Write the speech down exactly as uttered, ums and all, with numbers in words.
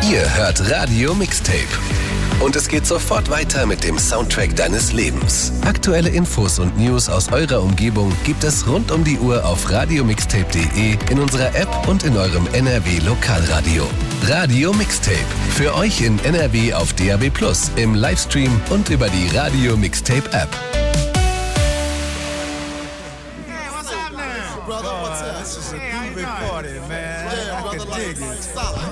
Ihr hört Radio Mixtape. Und es geht sofort weiter mit dem Soundtrack deines Lebens. Aktuelle Infos und News aus eurer Umgebung gibt es rund um die Uhr auf radiomixtape punkt de, in unserer App und in eurem N R W Lokalradio. Radio Mixtape. Für euch in N R W auf D A B plus, im Livestream und über die Radio Mixtape App. Hey, what's up now? Brother, what's up? This is a groovy party, man. Yeah, brother, I can dig like, it. solid.